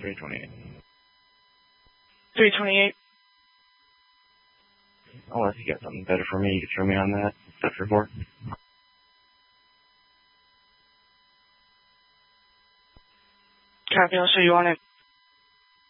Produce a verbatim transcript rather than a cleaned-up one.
three twenty-eight. three twenty-eight. Unless you got something better for me, you can throw me on that. Sector four. Copy, I'll show you on it.